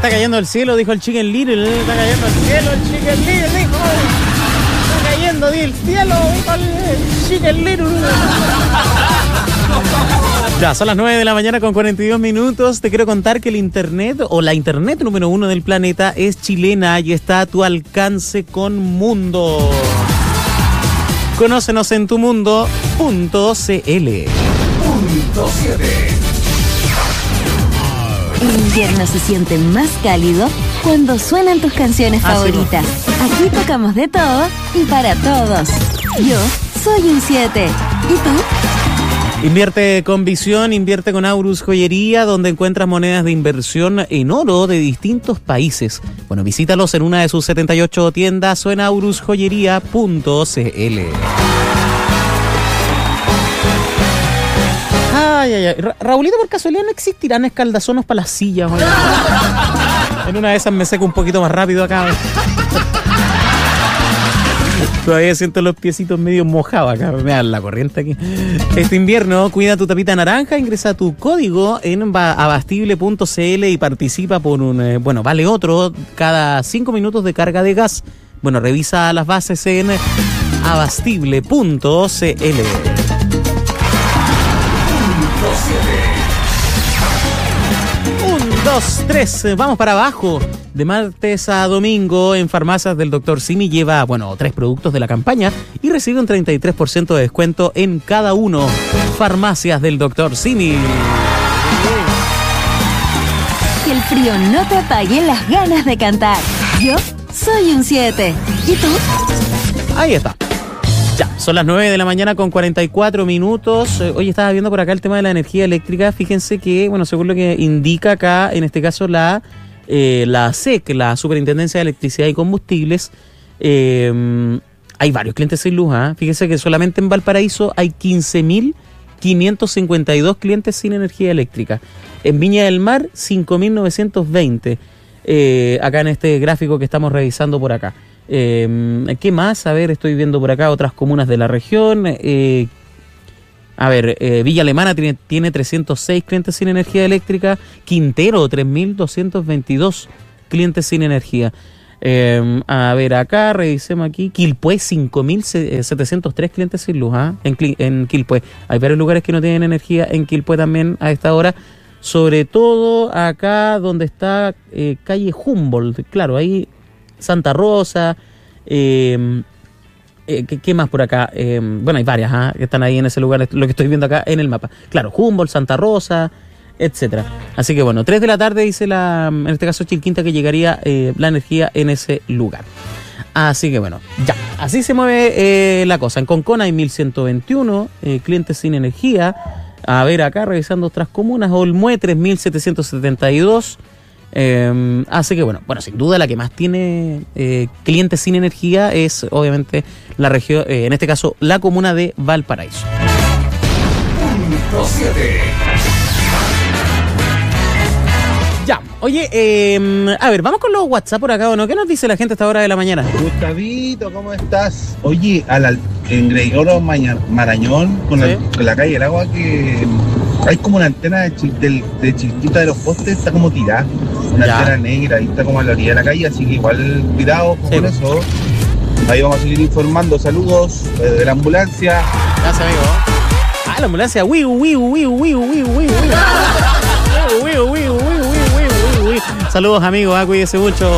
está cayendo el cielo, dijo el Chicken Little. Está cayendo el cielo, el Chicken Little, dijo. Está cayendo del cielo, dijo el Chicken Little. Ya, son las 9 de la mañana con 42 minutos. Te quiero contar que el internet, o la internet número 1 del planeta, es chilena y está a tu alcance con Mundo. Conócenos en tumundo.cl. El invierno se siente más cálido cuando suenan tus canciones favoritas. Aquí tocamos de todo y para todos. Yo soy un 7. ¿Y tú? Invierte con Visión, invierte con Aurus Joyería, donde encuentras monedas de inversión en oro de distintos países. Bueno, visítalos en una de sus 78 tiendas o en aurusjoyería.cl. Ay. Raulito, por casualidad, ¿no existirán escaldazonos para las sillas? En una de esas me seco un poquito más rápido acá. Todavía siento los piecitos medio mojados acá. Me da la corriente aquí. Este invierno, cuida tu tapita naranja, ingresa tu código en abastible.cl y participa por un, vale otro cada 5 minutos de carga de gas. Bueno, revisa las bases en abastible.cl. 1, 2, 3, vamos para abajo. De martes a domingo en farmacias del Dr. Simi lleva, 3 productos de la campaña y recibe un 33% de descuento en cada uno. Farmacias del Dr. Simi. Que el frío no te apague las ganas de cantar. Yo soy un 7. ¿Y tú? Ahí está. Ya, son las 9 de la mañana con 44 minutos. Hoy estaba viendo por acá el tema de la energía eléctrica. Fíjense que, según lo que indica acá, en este caso la SEC, la Superintendencia de Electricidad y Combustibles, hay varios clientes sin luz. Fíjense que solamente en Valparaíso hay 15.552 clientes sin energía eléctrica. En Viña del Mar, 5.920. Acá en este gráfico que estamos revisando por acá. ¿Qué más? A ver, estoy viendo por acá otras comunas de la región. Villa Alemana tiene 306 clientes sin energía eléctrica. Quintero, 3.222 clientes sin energía. Acá, revisemos aquí. Quilpué, 5.703 clientes sin luz. En Quilpué. Hay varios lugares que no tienen energía en Quilpué también a esta hora. Sobre todo acá donde está calle Humboldt. Claro, ahí Santa Rosa. ¿Qué más por acá? Hay varias que están ahí en ese lugar, lo que estoy viendo acá en el mapa. Claro, Humboldt, Santa Rosa, etcétera. Así que 3 de la tarde dice en este caso Chilquinta, que llegaría la energía en ese lugar. Así que ya. Así se mueve la cosa. En Concón hay 1.121 clientes sin energía. A ver acá, revisando otras comunas. Olmué, 3.772. Así que sin duda la que más tiene clientes sin energía es obviamente la región, en este caso la comuna de Valparaíso. 7. Ya, oye, vamos con los WhatsApp por acá, ¿o no? ¿Qué nos dice la gente a esta hora de la mañana? Gustavito, ¿cómo estás? Oye, en Gregorio Marañón, con la calle del agua, que hay como una antena de Chilquita de los postes, está como tirada. Una antena negra, ahí está como a la orilla de la calle, así que igual cuidado con eso. Ahí vamos a seguir informando. Saludos de la ambulancia. Gracias, amigo. La ambulancia. Saludos, amigos, cuídese mucho.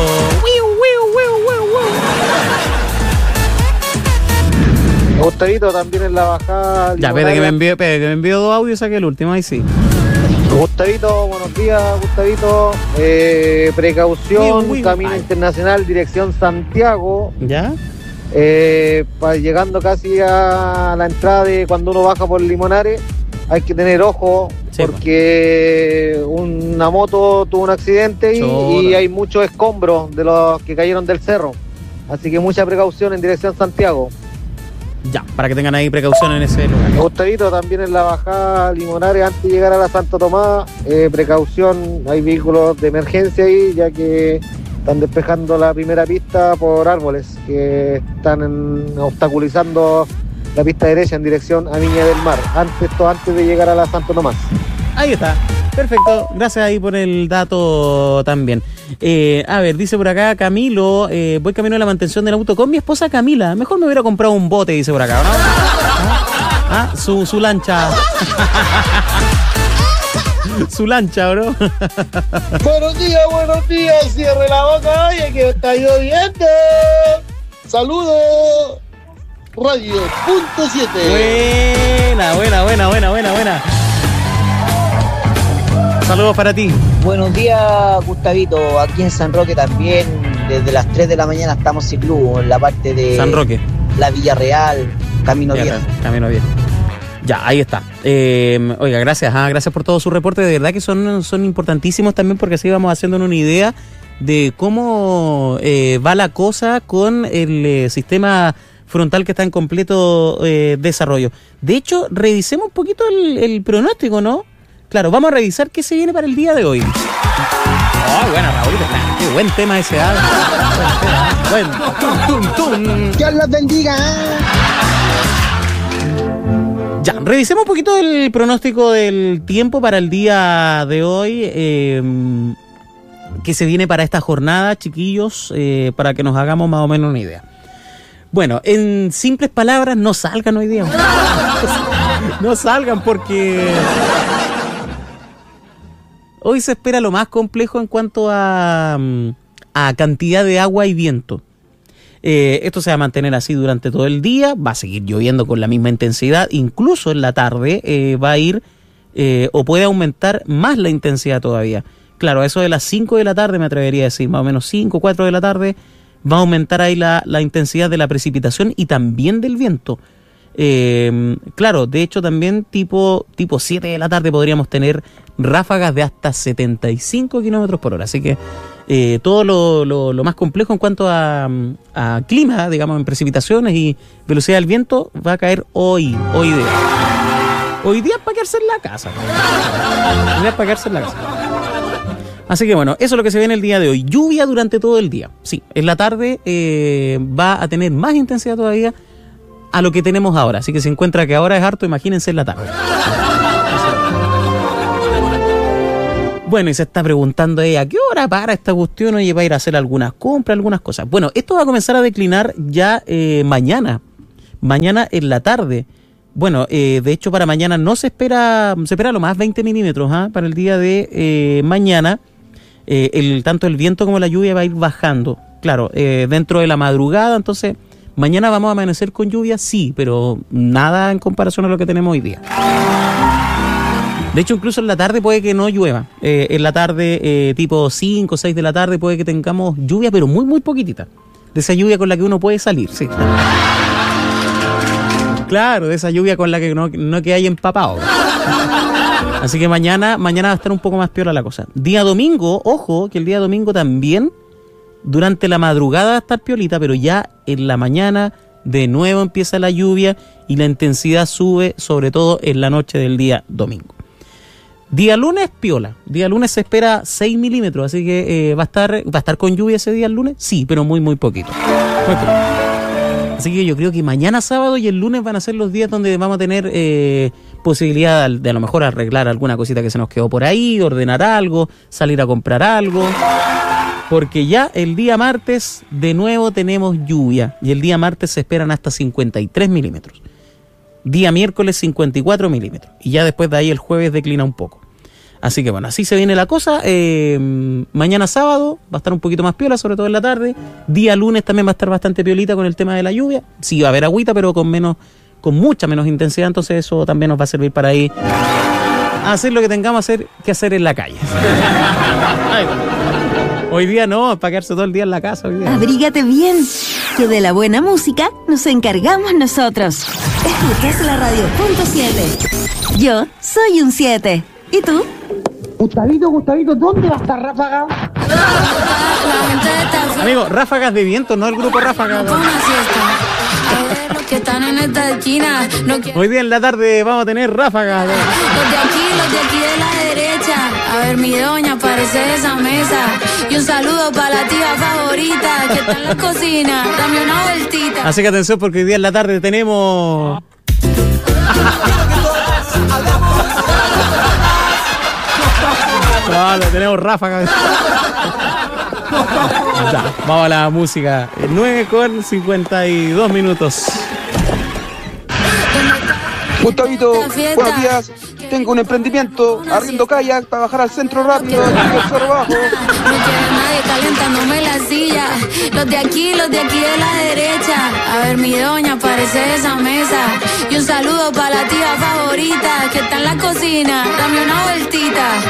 Gustavito, también en la bajada. Ya, espera que me envío 2 audios, saqué el último, ahí sí. Gustavito, buenos días, Gustavito. Precaución, Camino Internacional, dirección Santiago. ¿Ya? Llegando casi a la entrada de cuando uno baja por Limonares, hay que tener ojo, porque una moto tuvo un accidente y hay muchos escombros de los que cayeron del cerro. Así que mucha precaución en dirección Santiago. Ya, para que tengan ahí precaución en ese lugar. Gustavito, también en la bajada Limonares, antes de llegar a la Santo Tomás, precaución, hay vehículos de emergencia ahí, ya que están despejando la primera pista por árboles que están obstaculizando la pista derecha en dirección a Viña del Mar, antes de llegar a la Santo Tomás. Ahí está. Perfecto, gracias ahí por el dato también. A ver, dice por acá Camilo, voy camino a la mantención del auto con mi esposa Camila. Mejor me hubiera comprado un bote, dice por acá, ¿no? Su lancha. Su lancha, bro. Buenos días, cierre la boca, oye, que está lloviendo. Saludos. Radio punto 7. Buena. Saludos para ti. Buenos días, Gustavito. Aquí en San Roque también, desde las 3 de la mañana estamos sin luz, en la parte de San Roque, la Villarreal, Camino Viejo. Camino Viejo. Ya, ahí está. Oiga, gracias por todo su reporte. De verdad que son importantísimos también, porque así vamos haciéndonos una idea de cómo va la cosa con el sistema frontal que está en completo desarrollo. De hecho, revisemos un poquito el pronóstico, ¿no? Claro, vamos a revisar qué se viene para el día de hoy. Oh, bueno, Raúlito, qué buen tema ese. Buen. Dios los bendiga. Ya, revisemos un poquito el pronóstico del tiempo para el día de hoy. Que se viene para esta jornada, chiquillos, para que nos hagamos más o menos una idea. Bueno, en simples palabras, no salgan hoy día. No salgan porque hoy se espera lo más complejo en cuanto a cantidad de agua y viento. Esto se va a mantener así durante todo el día, va a seguir lloviendo con la misma intensidad, incluso en la tarde va a ir o puede aumentar más la intensidad todavía. Claro, eso de las 5 de la tarde me atrevería a decir, más o menos 5, 4 de la tarde, va a aumentar ahí la intensidad de la precipitación y también del viento. Claro, de hecho también tipo 7 de la tarde podríamos tener ráfagas de hasta 75 kilómetros por hora. Así que todo lo más complejo en cuanto a clima, digamos, en precipitaciones y velocidad del viento, va a caer hoy día. Hoy día es para quedarse en la casa. Así que bueno, eso es lo que se ve en el día de hoy. Lluvia durante todo el día. Sí, en la tarde va a tener más intensidad todavía a lo que tenemos ahora. Así que se encuentra que ahora es harto, imagínense en la tarde. Bueno, y se está preguntando ella, ¿a qué hora para esta cuestión? Oye, va a ir a hacer algunas compras, algunas cosas. Bueno, esto va a comenzar a declinar ya mañana en la tarde. Bueno, de hecho para mañana no se espera lo más 20 milímetros para el día de mañana. Tanto el viento como la lluvia va a ir bajando. Claro, dentro de la madrugada, entonces mañana vamos a amanecer con lluvia, sí, pero nada en comparación a lo que tenemos hoy día. De hecho, incluso en la tarde puede que no llueva. En la tarde, tipo 5 o 6 de la tarde, puede que tengamos lluvia, pero muy, muy poquitita. De esa lluvia con la que uno puede salir, sí. Claro, de esa lluvia con la que no que hay empapado. Así que mañana va a estar un poco más piola la cosa. Día domingo, ojo, que el día domingo también, durante la madrugada va a estar piolita, pero ya en la mañana de nuevo empieza la lluvia y la intensidad sube, sobre todo en la noche del día domingo. Día lunes, piola. Día lunes se espera 6 milímetros, así que va a estar con lluvia ese día el lunes, sí, pero muy, muy poquito. Muy poquito. Así que yo creo que mañana sábado y el lunes van a ser los días donde vamos a tener posibilidad de a lo mejor arreglar alguna cosita que se nos quedó por ahí, ordenar algo, salir a comprar algo. Porque ya el día martes de nuevo tenemos lluvia y el día martes se esperan hasta 53 milímetros. Día miércoles 54 milímetros y ya después de ahí el jueves declina un poco. Así que bueno, así se viene la cosa. Mañana sábado va a estar un poquito más piola, sobre todo en la tarde. Día lunes también va a estar bastante piolita con el tema de la lluvia. Sí va a haber agüita, pero con mucha menos intensidad, entonces eso también nos va a servir para ahí hacer lo que tengamos que hacer en la calle. Hoy día no, para quedarse todo el día en la casa. Hoy día. Abrígate bien, que de la buena música nos encargamos nosotros. Escuchas la radio punto 7. Yo soy un 7. ¿Y tú? Gustavito, ¿dónde va a estar Ráfaga? Amigo, Ráfagas de Viento, no el grupo Ráfagas. Que están en esta esquina. Hoy día en la tarde vamos a tener Ráfagas. Los de aquí de la derecha. A ver, mi doña, aparece de esa mesa. Y un saludo para la tía favorita que está en la cocina. Dame una vueltita. Así que atención porque hoy día en la tarde tenemos... No, tenemos ráfaga. Ya, vamos a la música. 9:52. Gustavito, buenos días. Tengo un emprendimiento, arriendo kayak para bajar al centro rápido, aquí al Cerro Bajo. No quiere nadie calentándome la silla. Los de aquí de la derecha. A ver, mi doña, parece esa mesa. Y un saludo para la tía favorita que está en la cocina. Dame una vueltita.